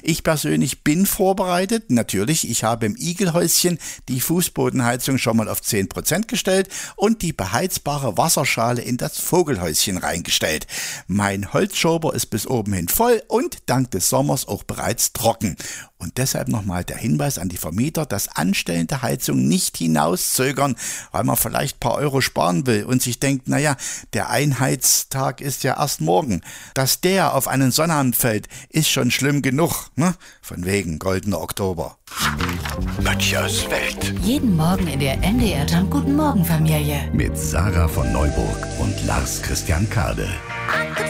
Ich persönlich bin vorbereitet. Natürlich, ich habe im Igelhäuschen die Fußbodenheizung schon mal auf 10% gestellt und die beheizbare Wasserschale in das Vogelhäuschen reingestellt. Mein Holzschober ist bis oben hin voll und dank des Sommers auch bereits trocken. Und deshalb nochmal der Hinweis an die Vermieter, das Anstellen der Heizung nicht hinauszögern, weil man vielleicht ein paar Euro sparen will und sich denkt, naja, der Einheitstag ist ja erst morgen. Dass der auf einen Sonnabend fällt, ist schon schlimm genug, ne? Von wegen goldener Oktober. Böttchers Welt. Jeden Morgen in der NDR Jump Guten Morgen Familie. Mit Sarah von Neuburg und Lars Christian Kade.